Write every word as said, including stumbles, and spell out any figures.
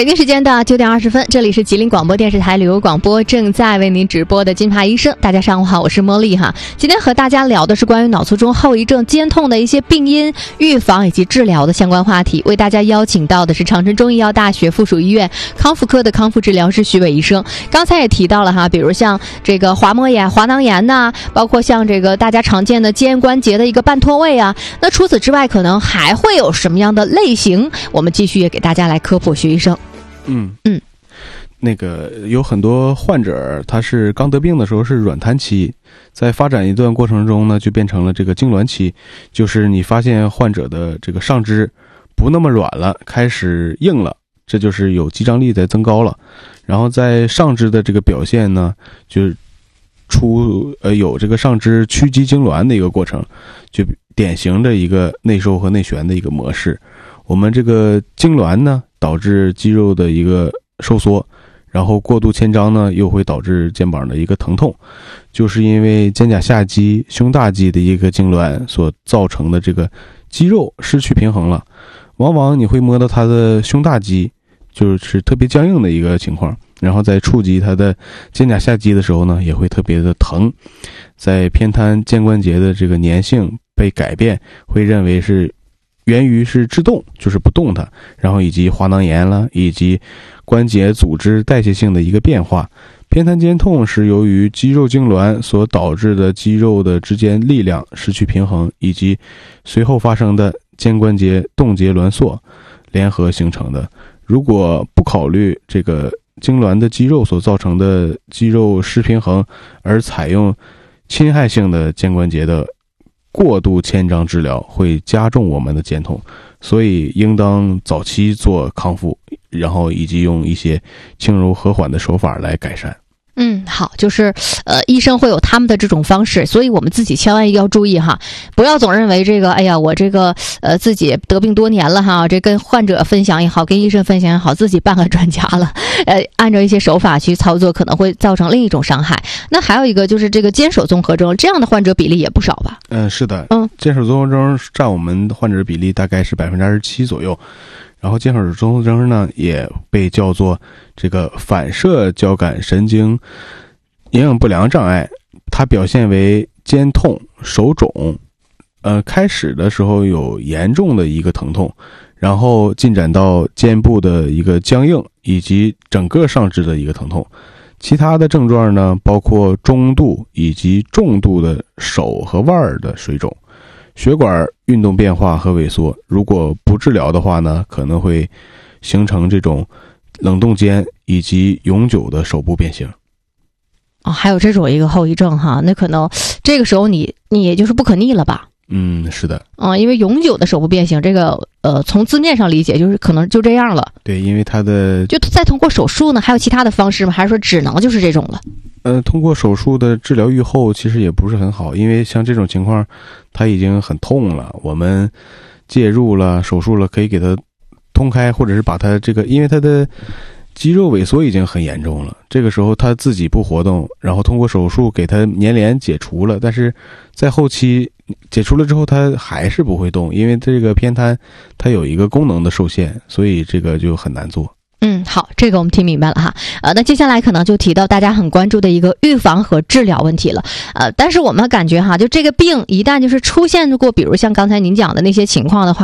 北京时间的九点二十分，这里是吉林广播电视台旅游广播，正在为您直播的金牌医生。大家上午好，我是茉莉哈。今天和大家聊的是关于脑卒中后遗症肩痛的一些病因、预防以及治疗的相关话题。为大家邀请到的是长春中医药大学附属医院康复科的康复治疗师徐伟医生。刚才也提到了哈，比如像这个滑膜炎、滑囊炎呐、啊，包括像这个大家常见的肩关节的一个半脱位啊。那除此之外，可能还会有什么样的类型？我们继续也给大家来科普，徐医生。 嗯嗯， 那个有很多患者，他是刚得病的时候是软瘫期，在发展一段过程中呢，就变成了这个痉挛期，就是你发现患者的这个上肢不那么软了，开始硬了，这就是有肌张力在增高了。然后在上肢的这个表现呢，就是出呃有这个上肢屈肌痉挛的一个过程，就典型的一个内收和内旋的一个模式。我们这个痉挛呢，导致肌肉的一个收缩，然后过度牵张呢，又会导致肩膀的一个疼痛，就是因为肩胛下肌、胸大肌的一个痉挛所造成的这个肌肉失去平衡了。往往你会摸到它的胸大肌，就是特别僵硬的一个情况，然后在触及它的肩胛下肌的时候呢，也会特别的疼。在偏瘫肩关节的这个粘性被改变，会认为是源于是制动，就是不动它，然后以及滑囊炎了，以及关节组织代谢性的一个变化。偏瘫肩痛是由于肌肉痉挛所导致的肌肉的之间力量失去平衡，以及随后发生的肩关节动节挛缩联合形成的。如果不考虑这个痉挛的肌肉所造成的肌肉失平衡，而采用侵害性的肩关节的过度牵张治疗，会加重我们的肩痛，所以应当早期做康复，然后以及用一些轻柔和缓的手法来改善。 嗯，好，就是呃，医生会有他们的这种方式，所以我们自己千万要注意哈，不要总认为这个，哎呀，我这个呃自己得病多年了哈，这跟患者分享也好，跟医生分享也好，自己半个专家了，呃，按照一些手法去操作，可能会造成另一种伤害。那还有一个就是这个肩手综合征，这样的患者比例也不少吧？ 嗯，是的， 嗯， 肩手综合征占我们患者比例大概是百分之二十七左右。然后肩手综合征呢，也被叫做这个反射交感神经营养不良障碍，它表现为肩痛、手肿，呃，开始的时候有严重的一个疼痛，然后进展到肩部的一个僵硬，以及整个上肢的一个疼痛。其他的症状呢，包括中度以及重度的手和腕的水肿。血管运动变化和萎缩，如果不治疗的话呢，可能会形成这种冷冻肩以及永久的手部变形。 哦，还有这种一个后遗症哈，那可能这个时候你你也就是不可逆了吧？ 嗯，是的。 嗯，因为永久的手部变形，这个呃，从字面上理解就是可能就这样了。 对，因为它的就再通过手术呢，还有其他的方式吗？还是说只能就是这种了？ 呃，通过手术的治疗愈后其实也不是很好，因为像这种情况它已经很痛了，我们介入了手术了，可以给它通开，或者是把它这个，因为它的肌肉萎缩已经很严重了，这个时候它自己不活动，然后通过手术给它粘连解除了，但是在后期解除了之后它还是不会动，因为这个偏瘫它有一个功能的受限，所以这个就很难做。 嗯，好，这个我们听明白了哈。呃，那接下来可能就提到大家很关注的一个预防和治疗问题了。呃，但是我们感觉哈，就这个病一旦就是出现过，比如像刚才您讲的那些情况的话，